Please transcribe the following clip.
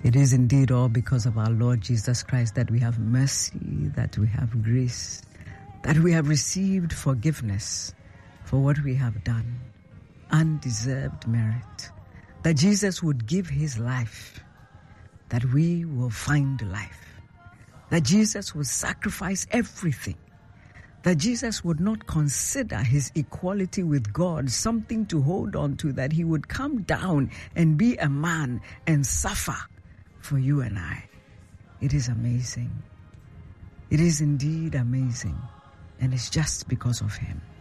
It is indeed all because of our Lord Jesus Christ that we have mercy, that we have grace, that we have received forgiveness for what we have done, undeserved merit, that Jesus would give his life, that we will find life, that Jesus would sacrifice everything, that Jesus would not consider his equality with God something to hold on to, that he would come down and be a man and suffer for you and I. It is amazing. It is indeed amazing. And it's just because of him.